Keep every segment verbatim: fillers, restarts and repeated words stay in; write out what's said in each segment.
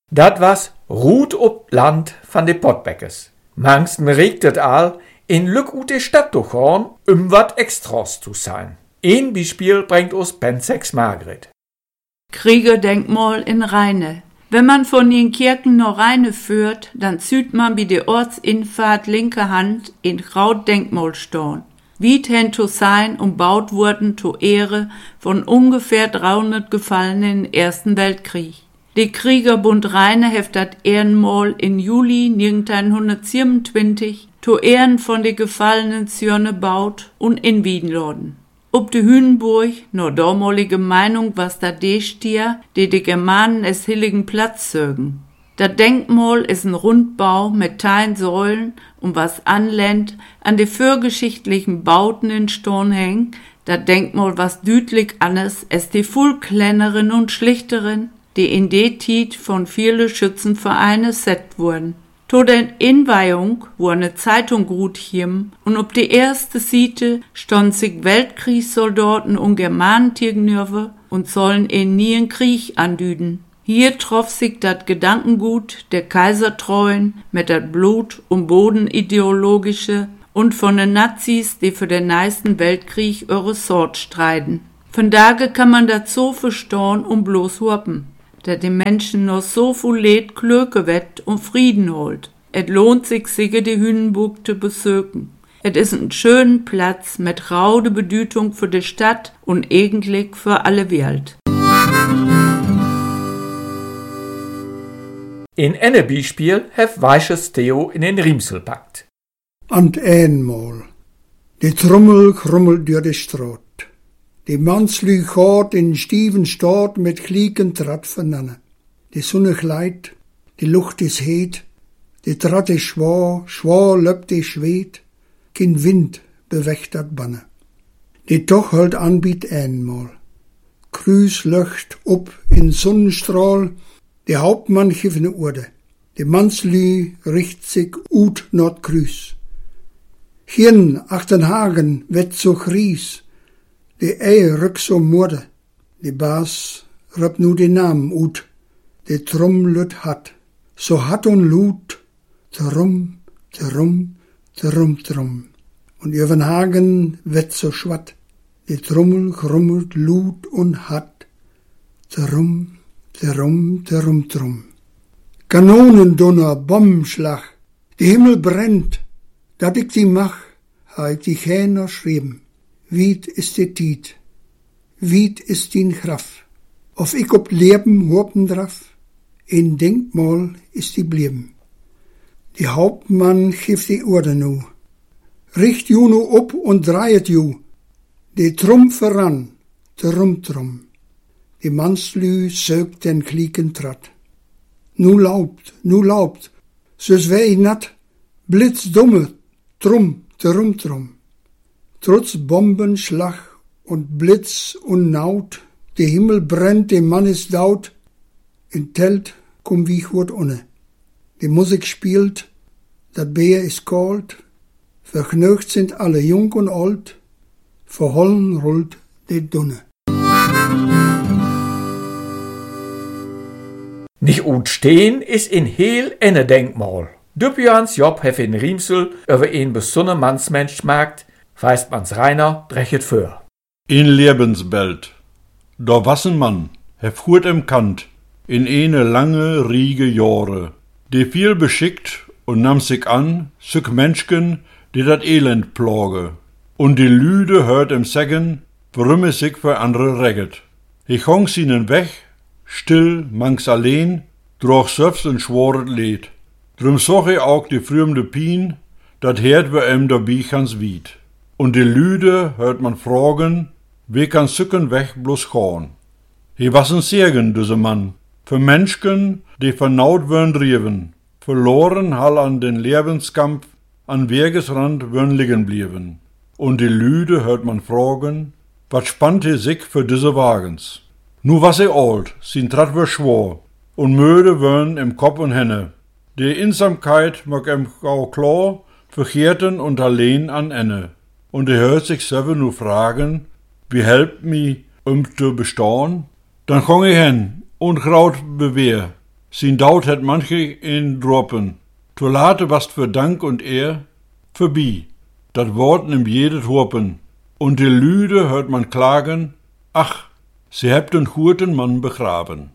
Dat was Ruut op Land van de Potbeckes. Mangsten regt het al, in Lück ut de Stadt zu gaan, um wat extras zu sein. Ein Beispiel bringt uns Bensex Margret. Kriegerdenkmal in Rheine. Wenn man von den Kirchen nach Rheine führt, dann sieht man bei der Ortsinfahrt linke Hand in Krautdenkmal stehen. Wie hen zu sein umbaut wurden zu Ehre von ungefähr dreihundert Gefallenen im Ersten Weltkrieg. Die Kriegerbund Rheine heft dat Ehrenmal in Juli neunzehnhundertsiebenundzwanzig zu Ehren von de gefallenen Zürne baut und in Wien laden. Ob de Hünenburg, nur damalige Meinung, was da de stier, die de Germanen es hilligen Platz sögen. Das Denkmal ist ein Rundbau mit teilen Säulen und was anlehnt an die vorgeschichtlichen Bauten in Stonehenge. Das Denkmal was düdlich anders als die viel kleineren und schlichteren, die in de Tiet von vielen Schützenvereine set wurden. To den Inweihung wurde eine Zeitung gut hiem und ob die erste Seite stand sich Weltkriegssoldaten und Germanen gegenüber und sollen ihn nie in Krieg andüden. Hier troff sich dat Gedankengut der Kaisertreuen mit dat Blut- und Bodenideologische und von den Nazis, die für den nächsten Weltkrieg eure Sort streiten. Von daher kann man dat so verstehen und bloß hoppen, der den Menschen noch so viel Leid Glücke wett und Frieden holt. Et lohnt sich, sich die Hünenburg zu besöken. Et is ein schönen Platz mit raude Bedeutung für die Stadt und eigentlich für alle Welt. In ene Beispiel hef weiches Theo in den Riemsel packt. Und einmal, die Trommel krummelt durch die Straat. Die Manslü gaat in stieven Staat mit klieken Trat vernannen. Die Sonne gleit, die Luft is heet, die Trat is schwaar, schwaar löpt die Schweet, kein Wind bewegt dat Banne. Die toch halt anbiet einmal. Krüs löcht op in Sonnenstrahl, die Hauptmann gibt ne Orde. Die Manslü richt sich ut not Krüs. Hien achten Hagen wet so gries, die Ei rück so morde. Die Baas rüpp nu den Namen ut, die Trum lüt hat. So hat und lut, trum, trum, trum, trum. Und über Hagen wet so schwatt, die Trummel grummelt lut und hat. Trum, trum, trum, trum. Kanonendonner, Bombenschlag, die Himmel brennt, dat ich die mach, ha ich die Hähner schrieben. Wiet ist die Tiet, wiet ist din Graf, of ich ob Leben hopen draf, in Denkmal ist die blieben. Die Hauptmann gibt die Orde nu, richt ju nu op und dreiet ju, die Trum voran, trum trum, die Manslü sögt den klieken Trat. Nu laubt, nu laubt, so's wär ich nat, blitzdumme, trum, trum trum. Trotz Bombenschlag und Blitz und Naut, der Himmel brennt, der Mann ist daut, in Telt kum wie hurt unne. Die Musik spielt, dat Bier ist kalt, vergnügt sind alle jung und alt, verhollen rollt die Dunne. Nicht ut stehen ist in heel enne Denkmal. Düppjans Job hef in Riemsel über een besonne Mannsmensch magt, weist man's Rainer brechet für. In Lebenswelt, da wassen Mann, hef fuhrt im Kant, in eine lange, riege Jahre, die viel beschickt und nahm sich an, sück Menschken, die dat Elend plage, und die Lüde hört im Sägen, warum es sich für andere regget. Ich hongs ihnen weg, still, mangs allein, droch selbst und schworet Leid. Drum soch ich auch die frühmde Pien, dat hört wir em da Biechans Wied. Und die Lüde hört man fragen, wie kann sücken weg bloß gehen. He was ein Segen, diese Mann, für Menschken, die vernaut würden driven, verloren hall an den Lebenskampf, an Wegesrand würden liegen blieben. Und die Lüde hört man fragen, was spannt he sich für diese Wagens? Nu was er alt, sin Trat wär schwor, und müde würden im Kopf und Hänne. Die Einsamkeit mag em auch klar, verkehrten und allein an Enne. Und er hört sich selber nur fragen, wie helpt mi um zu bestehen? Dann komm ich hin und graut bewehr, Sin Daut hat manche in droppen. To late was für Dank und Ehr, vorbei. Dat Wort nimmt jedes Hoppen. Und die Lüde hört man klagen, ach, sie habt den guten Mann begraben.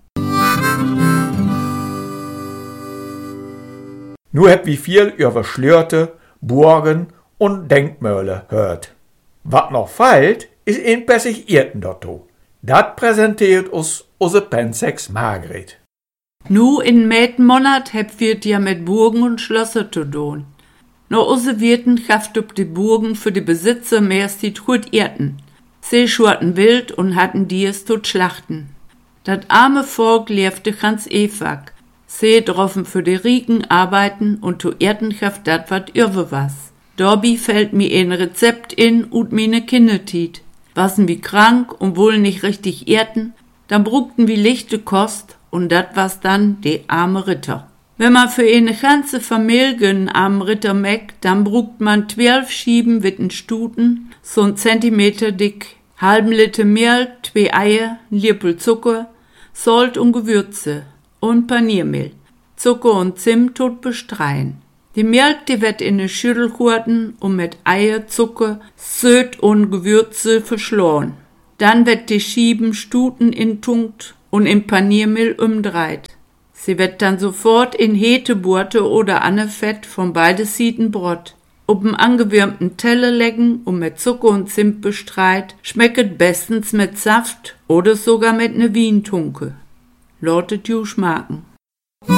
Nu habt wie viel über Schlörte, Burgen und Denkmäler hört. Wat noch fehlt, ist ein Pessig Irten dotto. Dat präsentiert uns unsere Pensex Margret. Nu in meeten Monat heb wir ja mit Burgen und Schlösser zu tun. No usse Wirten schafft ob die Burgen für die Besitzer mehrst die Trut Irten. Sie schurten wild und hatten dies tot Schlachten. Dat arme Volk lebte ganz ewig. Sie droffen für die Rieken arbeiten und zu Irten schafft dat wat irwe was. Dobby fällt mir ein Rezept in ut mine Kindertit. Wasen wie krank und wohl nicht richtig irten, dann brugten wie lichte Kost und dat was dann de arme Ritter. Wenn man für eine ganze Familie einen armen Ritter meck, dann brugt man zwölf Schieben witten Stuten, so ein Zentimeter dick, halben Liter Mehl, zwei Eier, ein Lippel Zucker, Salt und Gewürze und Paniermehl, Zucker und Zimt tot bestreien. Die Milch, die wird in eine Schüssel gehalten und mit Eier, Zucker, Söt und Gewürze verschloren. Dann wird die Schieben Stuten intunkt und im Paniermehl umdreht. Sie wird dann sofort in hete Burte oder Annefett von beide Seiten brot. Ob einen angewärmten Teller legen und mit Zucker und Zimt bestreit, schmecket bestens mit Saft oder sogar mit ne Wientunke. Lautet ju schmaken.